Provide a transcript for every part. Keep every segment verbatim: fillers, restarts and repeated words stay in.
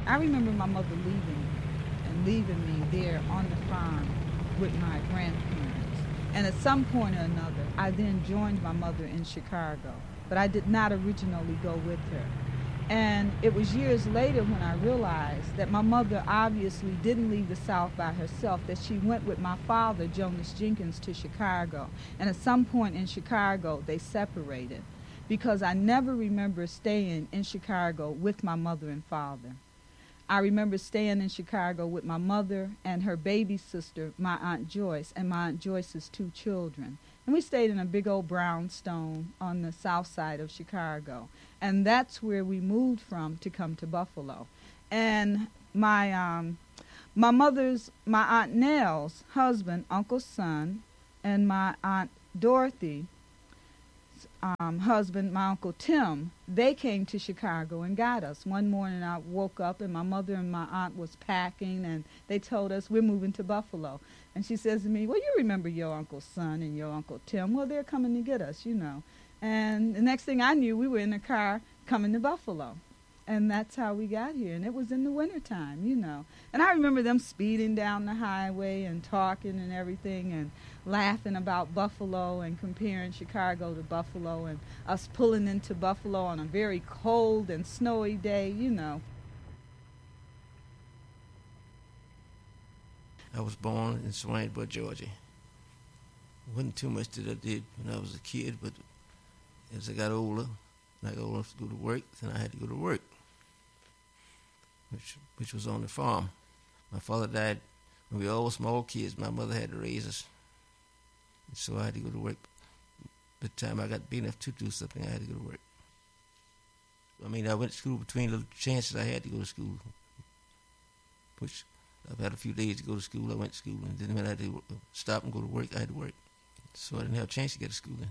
I remember my mother leaving and leaving me there on the farm with my grandparents. And at some point or another, I then joined my mother in Chicago, but I did not originally go with her. And it was years later when I realized that my mother obviously didn't leave the South by herself, that she went with my father, Jonas Jenkins, to Chicago. And at some point in Chicago, they separated because I never remember staying in Chicago with my mother and father. I remember staying in Chicago with my mother and her baby sister, my Aunt Joyce, and my Aunt Joyce's two children. And we stayed in a big old brownstone on the south side of Chicago. And that's where we moved from to come to Buffalo. And my um, my mother's, my Aunt Nell's husband, Uncle Son, and my Aunt Dorothy, Um, husband, my Uncle Tim, they came to Chicago and got us. One morning I woke up and my mother and my aunt was packing and they told us we're moving to Buffalo. And she says to me, well, you remember your Uncle Son and your Uncle Tim. Well, they're coming to get us, you know. And the next thing I knew, we were in the car coming to Buffalo. And that's how we got here. And it was in the wintertime, you know. And I remember them speeding down the highway and talking and everything and laughing about Buffalo and comparing Chicago to Buffalo and us pulling into Buffalo on a very cold and snowy day, you know. I was born in Swainborough, Georgia. Wasn't too much that I did when I was a kid, but as I got older, and I got old enough to go to work, then I had to go to work, which which was on the farm. My father died when we were all small kids. My mother had to raise us, and so I had to go to work. By the time I got big enough to do something, I had to go to work. I mean, I went to school between the chances I had to go to school, which I've had a few days to go to school. I went to school, and then when I had to stop and go to work, I had to work. So I didn't have a chance to get to school then.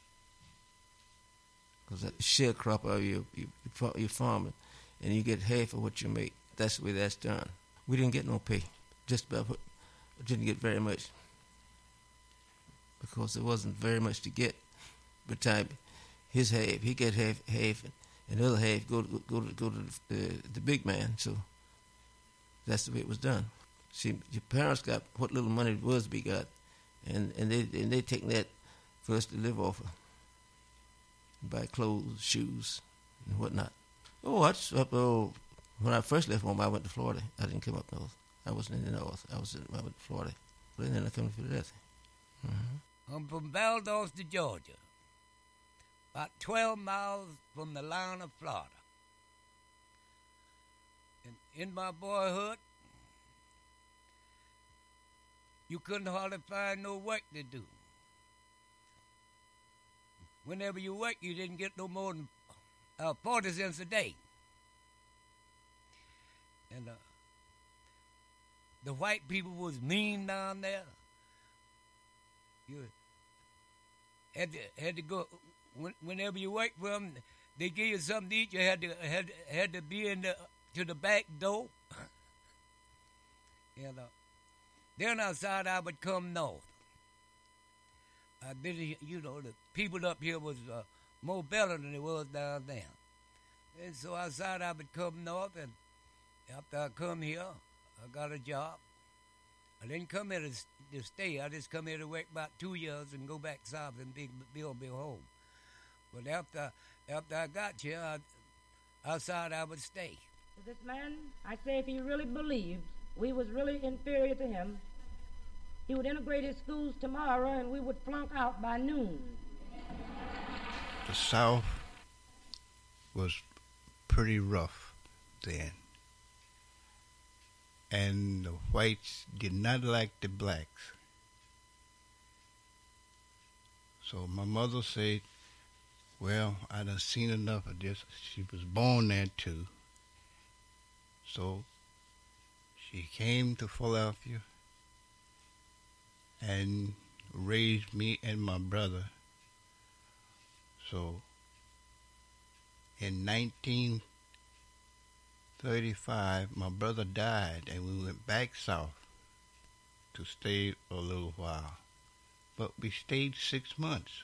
Because that sharecropper, you're, you're, you're farming, and you get half of what you make. That's the way that's done. We didn't get no pay. Just about, didn't get very much. Because there wasn't very much to get. By the time his half, he get half, half, and the other half go to, go to, go to the, the big man. So that's the way it was done. See, your parents got what little money it was to be got, and, and they and they taking that for us to live off of. Buy clothes, shoes, and whatnot. Oh, I just, oh, when I first left home, I went to Florida. I didn't come up north. I wasn't in the north. I was in, I went to Florida. But then I come to Philadelphia. Mm-hmm. I'm from Valdosta, Georgia, about twelve miles from the line of Florida. And in my boyhood, you couldn't hardly find no work to do. Whenever you work, you didn't get no more than uh, forty cents a day. And uh, the white people was mean down there. You had to, had to go, when, whenever you worked for them, they gave you something to eat. You had to had, had to be in the, to the back door. And uh, then outside, I would come north. I been, you know, the people up here was uh, more better than it was down there. And so outside I would come north, and after I come here, I got a job. I didn't come here to, to stay. I just come here to work about two years and go back south and big, build my home. But after after I got here, I, outside I would stay. This man, I say, if he really believed we was really inferior to him, he would integrate his schools tomorrow and we would flunk out by noon. The South was pretty rough then. And the whites did not like the blacks. So my mother said, well, I done seen enough of this. She was born there too. So she came to Philadelphia and raised me and my brother. So in nineteen thirty-five, my brother died, and we went back south to stay a little while. But we stayed six months.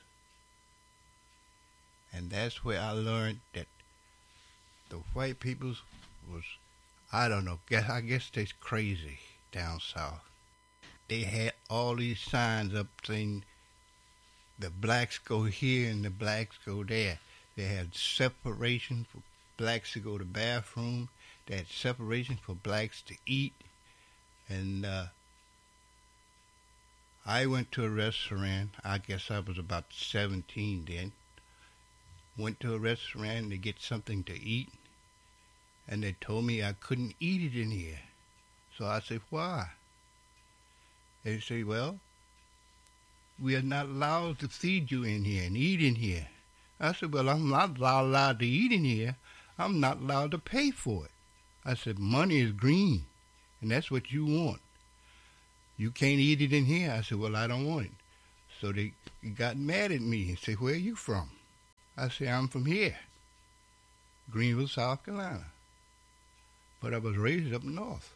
And that's where I learned that the white people was I don't know. Guess I guess they're crazy down south. They had all these signs up saying the blacks go here and the blacks go there. They had separation for blacks to go to the bathroom. They had separation for blacks to eat. And uh, I went to a restaurant. I guess I was about seventeen then. Went to a restaurant to get something to eat. And they told me I couldn't eat it in here. So I said, why? They say, well, we are not allowed to feed you in here and eat in here. I said, well, I'm not allowed to eat in here. I'm not allowed to pay for it. I said, money is green, and that's what you want. You can't eat it in here. I said, well, I don't want it. So they got mad at me and said, where are you from? I said, I'm from here, Greenville, South Carolina. But I was raised up north.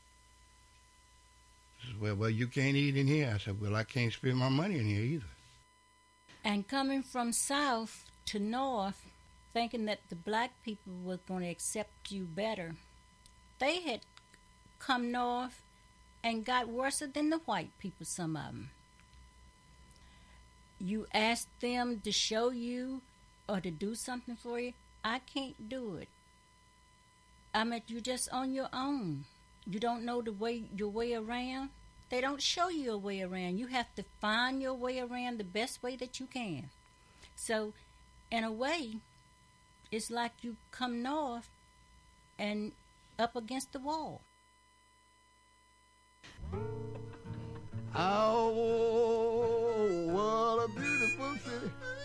They said, well, well, you can't eat in here. I said, well, I can't spend my money in here either. And coming from south to north, thinking that the black people were going to accept you better, they had come north and got worse than the white people, some of them. You ask them to show you or to do something for you, I can't do it. I mean, you're just on your own. You don't know the way your way around. They don't show you a way around. You have to find your way around the best way that you can. So, in a way, it's like you come north and up against the wall. Oh, what a beautiful city.